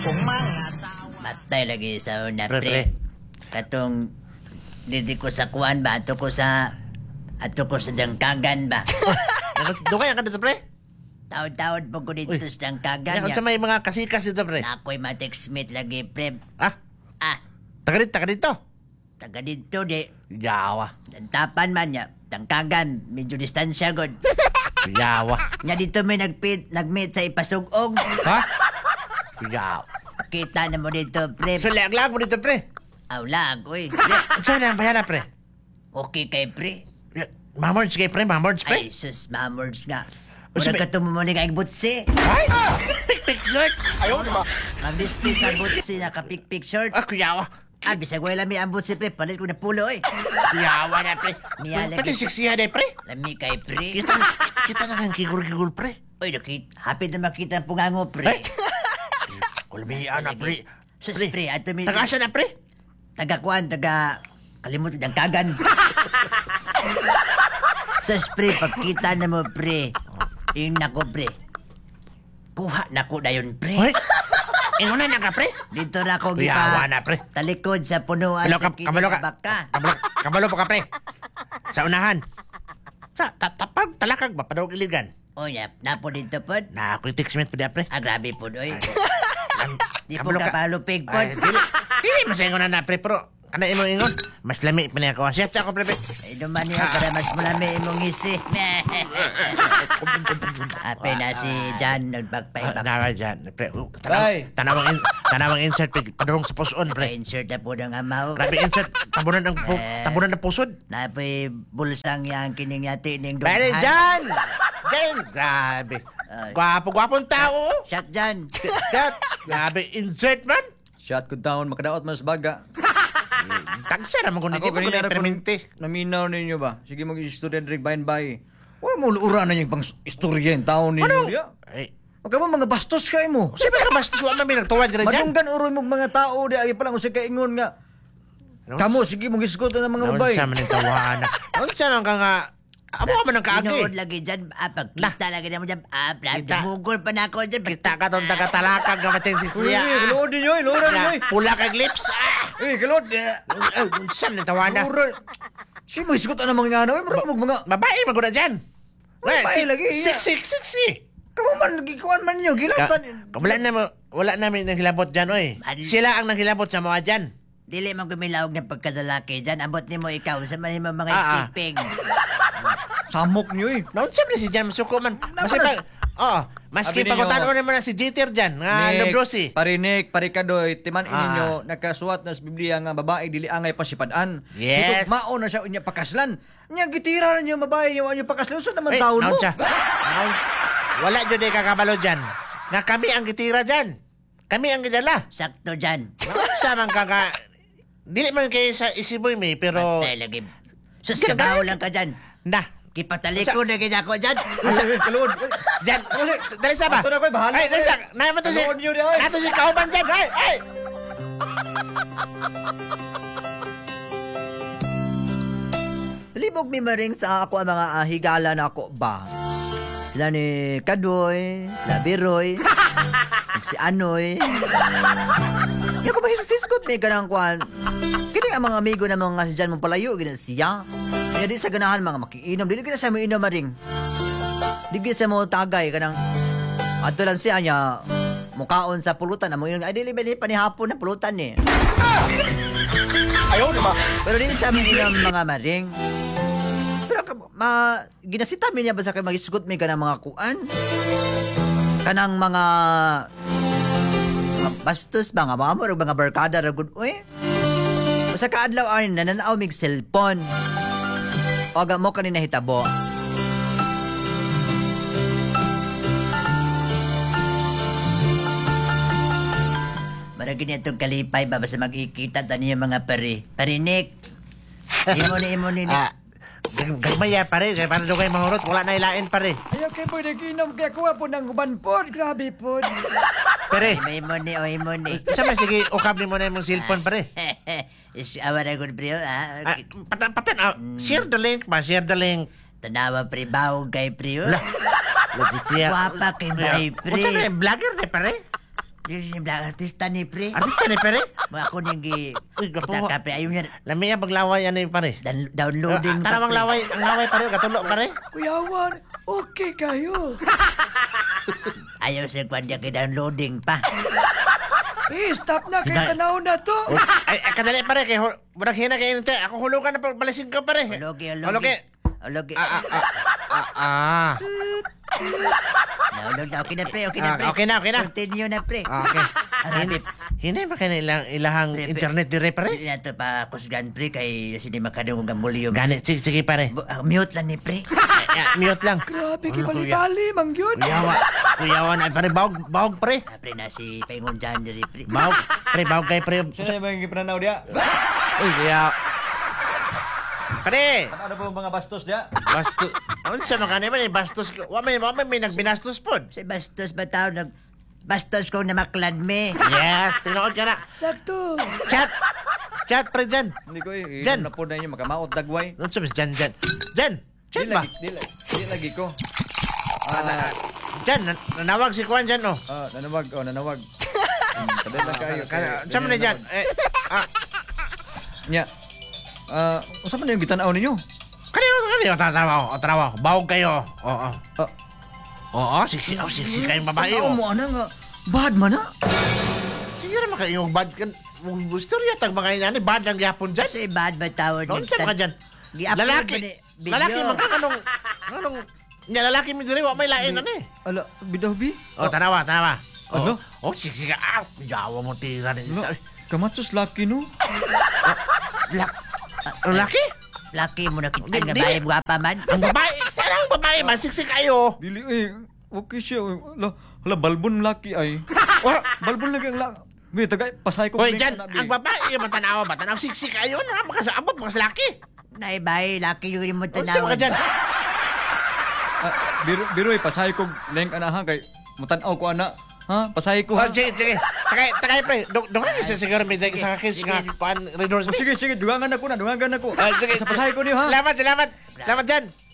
Matay lagi sa una, Pre, pre. Katong didi ko sa kuan ba? Ato ko sa dangkagan ba? Dugay ka dito, pre. Taon-taon po ko dito Uy. sa dangkagan. Yan, sa may mga kasikas dito, pre. Ako'y matex-smith lagi, pre. Ah, Ah, taga dito. taga dito di. Yawa. Tapan man niya. Dangkagan, medyo distansya god. Yawa. Nga dito may nag-meet sa ipasugong. Ha? Yawa. Kita na mo dito, pre. So, lag mo dito, pre. Awlag, uy. Saan lang bayana, pre? Okay kay pre. Mamords kay pre, mamords, pre. Ay, sus, mamords nga. O, Muna sabi- ka tumumuling ang butsi. Ay! Pik-pik short. Mabis-bis ang butsi, nakapik-pik short. Ah, kuyawa. Ah, bisag wala mi ang butsi, pre. Palit ko na pulo, eh. Kuyawa na, pre. Niya lagi. Pati siksiya na, pre. Lami kay pre. Kita na kang kigul-kigul, pre. Uy, hapit na makita ang pungango, pre. Ay! Kulmihan na, pre. Sus, pre, ato mi... Taga-asa na, pre? Taga-kuan, kalimutan ang kagan. Sus, pre, pagkita na mo, pre. Yung nako, pre. Kuha na ko na yun, pre. Hoy! Inguna na ka, pre? Dito na ako Kuyawa na, pre. talikod sa punuan Kabalo sa ka, kabalo ka. kinabaka. Kabalo pa ka, pre. Sa unahan. Sa tapag talakag ba? Padawag iligan. O ya, napo dito po. Na ako yung text pre. Ah, grabe po, oy. Di po Kabalo ka palupig po. Ay, dili masayon na, pre, pero kana imong ingon, mas lami pa niya ako. Siya ako, pre. Ay, duman niya para mas malami imong isi. Ape na si John nagpagpaibak. Nawa dyan, pre. Ay. Tanawang insert, pre. Padurong sa puson, pre. Pa-insert na po ng amaw. Grabe insert. Tabunan ng pusod. Napoy bulsang yang kining yati ning Bale, dughan. Jan! Jan! Grabe. Ay. Gwapong tao. Shot John. Shot. Grabe, insert man. Shot ko down, makadaot man sa baga. Tagsa naman kung hindi Ako mo kanina kung permente. naminaw ninyo ba? Sige mag-student rig bayan bay. Wala mo ura na yung pang istorya yung taon ninyo. Ano? Diya. Ay, Huwag ka mo mga bastos kayo mo. siyempre ka bastos wa man nagtuwad ka rin dyan. Madunggan uroy mo mga tao di ay pala usay kaingon nga. Kamo sige mo gisgot ng mga babae. Naunsa man yung tawanan. Naunsa man ka nga. Amo ka man ang Tinuod kaagi. lagi dyan. Pagkita lagi na mo dyan. Kita. Mugol pa na ako dyan. Kita ka tong taga-talakag nga mating Uy, siksiya. galood ninyo, ilora ninyo. Pula kag lips. Eh, galood. Unsa man yung tawanan. Ilora. Si mo gisgot na mga ano, mo mga Babae maguna dyan. Babae lagi, iya. Siksi. kamo man gikuan man ninyo, gilatan. Wala namin naghilabot dyan, oy. Sila ang naghilabot sa mga dyan. Dili man kumilawag ng pagkadalaki dyan. Ambot ni mo ikaw. Sa man mo mga Ah, ah. skipping. Samok niyo eh. Naunsa man si Jam Suko man. Napanas- Maski Abi ninyo. pagkutan naman na si Jeter dyan. Nga Lebrosi. Parinik, parikadoy, timan Ah. ninyo, nagkasuwat na sa Biblia nga babae dili angay pasipadan. Yes. Ito, mao na siya unya pakaslan. Nya gitira na niyo babae niyo unya pakaslan sa naman taon mo. Naunsa. Wala dyan eh kakabalo dyan. Nga kami ang gitira dyan. Kami ang gidala. Sakto dyan. Naunsa man kaka... Dili man kayo sa isiboy mi, pero... Patay lagi. Sus, kabaho lang ka dyan. Na. Kipataliko na gina ko dyan. Kalod. Dyan. Dali sa ba? Ato na ko'y bahala. Ay, dali sa... Naman to si... Kalod niyo di, ay. Nato si Kauban dyan. Ay, ay! Libog mi maring sa ako ang mga higala na ako ba. Sila ni Kadoy, Labiroy, si Anoy. Yung ko mahisisiskot ni ganang kuan. Kini ang mga amigo na mga si Jan mong palayo, gina siya. Kaya di sa ganahan mga makiinom, dili gina sa mo inom maring. Di gina sa mo tagay, kanang adto lang siya niya, mukaon sa pulutan, amo inom, ay dili bali panihapon na pulutan ni. Ayaw naman. Pero dili sa mo inom mga maring. Pero ginasita mi niya ba sa kay magisgot mi kanang mga kuan? Kanang mga bastos ba nga mga mga barkada ra gud oy. Basta kaadlaw ani nananaw mig cellphone. O aga mo kanina hitabo. Marag itong kalipay ba basta magkikita tani yung mga parinik. Imo ni. Gamaya pare. Kaya paano kayo mahurot? Wala na ilain pare. Ayaw kay po nag-inom kaya kuha po ng uban po. Grabe po. Pare. Imo ni. Sama sige, ukab ni mo na yung cellphone pare. Awa na good bro. Patan, share the link ba? Share the link. Tanawa pre bawog kay pre. Legit siya. Guwapa kay may pre. Unsa na yung vlogger na pare? Dili ni black artista ni pre. Artista ni pare? Mga ako ning gi Uy, gapo. kita ka pre ayaw niya Lami nga paglaway yan pare. downloading Tara mang pre. laway, ang laway pare, katulo pare. Kuyawan, okay kayo. Ayaw sa kwan niya kay downloading pa. Stop na, kay tanaw na to. Ay, kadali pare, kay budak hina kay inte. Ako hulugan na balisin ka pare. Ologi. Ologi. Download na. Okay na pre, okay na pre. Okay na. Continue na pre. Okay. Arabip. Hinay ba kayo ilahang Pre, pre. internet dire pare? Hindi na ito pa kusgan pre kay sini makadungog ang mulyo. Ganit, sige pare. Mute lang ni pre. Mute lang. Grabe, kibali-bali, mangyod. Kuyawan, ay pare, bahog pare. Pre na si Paingon dyan diri pre. Bahog kay pre. Sino yung mga pananaw dia? Uy, kaya... Pare! Ano po mga bastos dia? Bastos. Ano sa mga kanina, bastos. May nagbinastos po. Si Bastos ba tao Bastos ko na maklad me. Yes, tinood ka na. Sakto. Chat, pre, dyan. Hindi ko Jan. na po na inyo makamaot dagway. Ano sabi, dyan. Chat ba? Di lagi ko. Dyan, nanawag si Kwan dyan, oh. Nanawag. Kadali lang kayo. Saan mo na dyan? Nya. Usa man yung gitanaw ninyo? Kanino, tarawa. Bahog kayo. Oo. Oo, siksi kayong babae, Tanaw oh. mo, ano nga. Bad man na. Sige naman kayo, bad kan. Gusto rin yatag mga inani, bad lang yapon dyan. Si bad ba tao Noon sa mga dyan. Lalaki. Lalaki man ka kanong lalaki mi diri wa may lain ani. Ala, bidawbi? Oh, tanawa. Ano? Oh, sige ka. Yawa mo tira ni isa. Kamatsos laki no? Lalaki? Laki mo na kita nga Di- bahay guwapa man. Ang babae, sarang babae, masiksik kayo. Dili okay siya. Hala, balbon laki ay. Oh, Balbon lagi ang laki. May tagay, pasay ko. hoy, pala dyan, yung ang babae, matanawa ba? Tanaw siksik kayo, na makasaabot, makasalaki. Naibay, laki yung mo Oh, siya ka tanawan. dyan. Biroy, pasay ko leng anahan kay mutanaw ko ana. Ha? Pasay ko Oh, ha. sige. Takay, pre. Dungan isa siguro may dahil sa kakis nga, kuan, redors. Sige, dugangan ako na. Sige. Sa pasay ko niyo ha. Salamat dyan.